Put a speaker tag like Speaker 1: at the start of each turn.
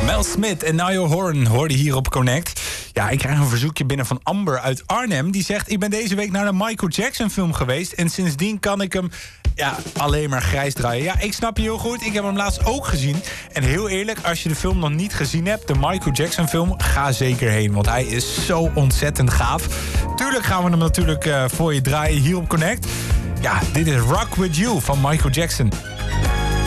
Speaker 1: Mel Smith en Niall Horan hoorde hier op Connect. Ja, ik krijg een verzoekje binnen van Amber uit Arnhem. Die zegt, ik ben deze week naar de Michael Jackson film geweest... en sindsdien kan ik hem alleen maar grijs draaien. Ja, ik snap je heel goed. Ik heb hem laatst ook gezien. En heel eerlijk, als je de film nog niet gezien hebt... de Michael Jackson film, ga zeker heen. Want hij is zo ontzettend gaaf. Tuurlijk gaan we hem natuurlijk voor je draaien hier op Connect. Ja, dit is Rock With You van Michael Jackson.